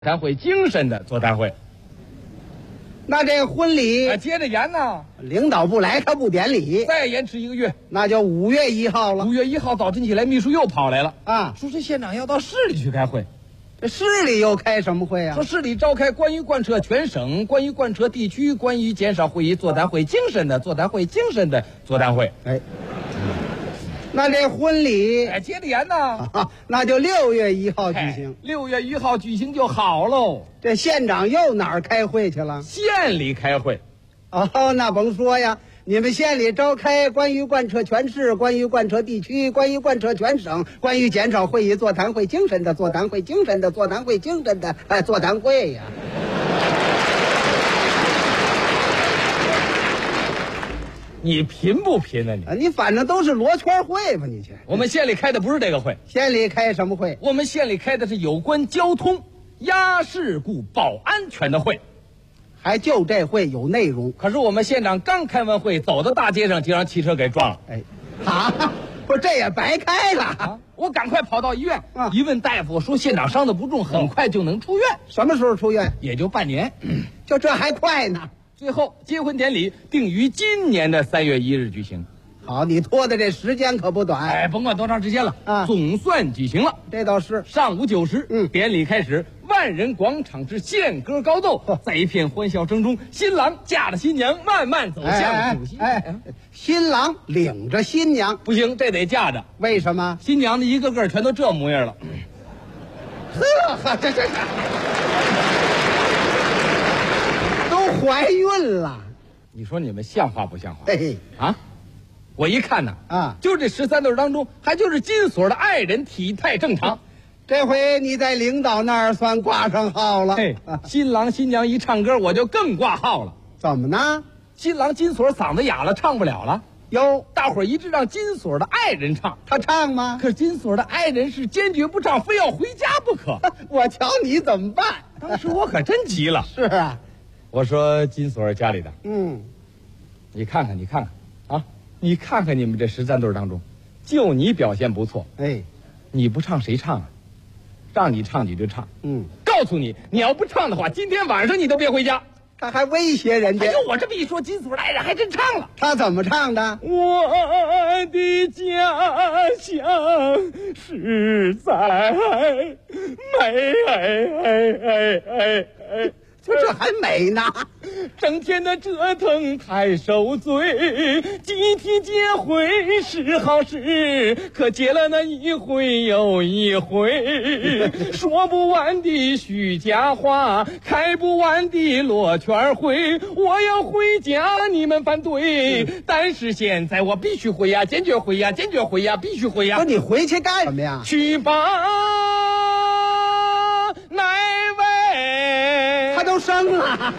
咱会精神的座谈会。 那这婚礼接着延呢， 领导不来，他不典礼， 再延迟1个月， 那就5月1号了。 5月1号早晨起来，秘书又跑来了啊， 说这县长要到市里去开会。 这市里又开什么会啊？ 说市里召开关于贯彻全省、关于贯彻地区、关于减少会议座谈会精神的座谈会精神的座谈会。 那这婚礼接着延呢， 那就6月1号举行。 6月1号举行就好喽。 这县长又哪儿开会去了？ 县里开会。 哦，那甭说呀，你们县里召开关于贯彻全市、关于贯彻地区、关于贯彻全省、关于减少会议座谈会精神的座谈会精神的座谈会精神的座谈会呀。 你贫不贫啊你反正都是罗圈会吧？你去， 我们县里开的不是这个会。 县里开什么会？ 我们县里开的是有关交通、压事故、保安全的会。 还就这会有内容。 可是我们县长刚开完会，走到大街上就让汽车给撞了。 不是，这也白开了我赶快跑到医院一问大夫，说县长伤得不重，很快就能出院。 什么时候出院？ 也就半年。 就这还快呢。 最后结婚典礼定于今年的3月1日举行。 好，你拖的这时间可不短。 甭管多长时间了总算举行了。 这倒是。 上午9时，典礼开始，万人广场之献歌高奏，在一片欢笑声中，新郎驾着新娘慢慢走向主席。 新郎领着新娘， 不行，这得架着。 为什么？ 新娘的一个个全都这模样了。 这都怀孕了。 你说你们像话不像话？我一看呢，就是这13对当中，还就是金锁的爱人体态正常。 这回你在领导那儿算挂上号了。 新郎新娘一唱歌，我就更挂号了。 怎么呢？ 新郎金锁嗓子哑了，唱不了了。大伙儿一致让金锁的爱人唱， 他唱吗？ 可是金锁的爱人是坚决不唱，非要回家不可。 我瞧你怎么办？ 当时我可真急了。 是啊， 我说金锁家里的，你看看你看看你们这13对当中，就你表现不错。你不唱谁唱啊？让你唱你就唱。告诉你，你要不唱的话，今天晚上你都别回家。 他还威胁人家。 我这么一说，金锁的爱人还真唱了。 他怎么唱的？ 我的家乡实在美。 这还美呢， 整天的折腾太受罪，集体结婚是好事，可结了那一回又一回，说不完的虚假话，开不完的罗圈会，我要回家你们反对，但是现在我必须回呀，坚决回呀，坚决回呀，必须回呀。 说你回去干什么呀？ 去吧哪位？ 他都生了。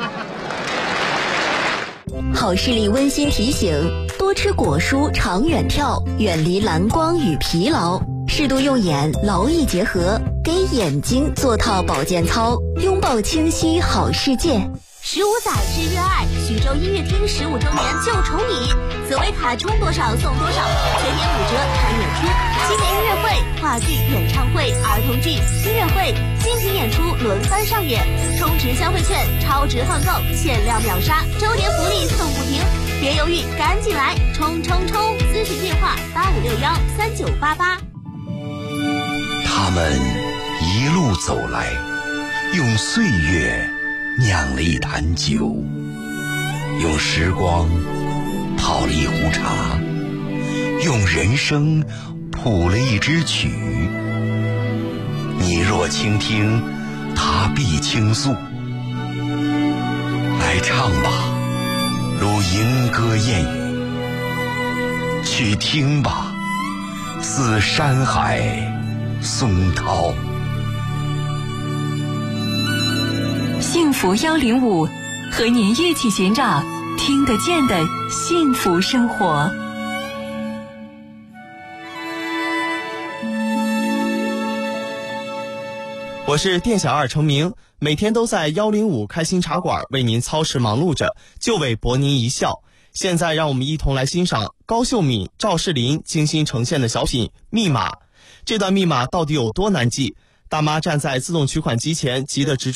好视力温馨提醒：多吃果蔬，长远跳，远离蓝光与疲劳，适度用眼，劳逸结合，给眼睛做套保健操，拥抱清晰好世界。 15载之约爱，徐州音乐厅15周年就宠你，紫薇卡充多少送多少，全年5折看演出，新年音乐会、话剧、演唱会、儿童剧、音乐会、精品演出轮番上演，充值消费券，超值换购，限量秒杀，周年福利送不停，别犹豫，赶紧来，冲！咨询电话85613988。 他们一路走来，用岁月酿了一坛酒，用时光泡了一壶茶，用人生谱了一支曲。你若倾听，他必倾诉。来唱吧，如莺歌燕语；去听吧，似山海松涛。 幸福105，和您一起寻找听得见的幸福生活。 我是店小二程明，每天都在105开心茶馆为您操持忙碌着，就为博您一笑。现在让我们一同来欣赏高秀敏、赵世林精心呈现的小品《密码》。这段密码到底有多难记？大妈站在自动取款机前，急得直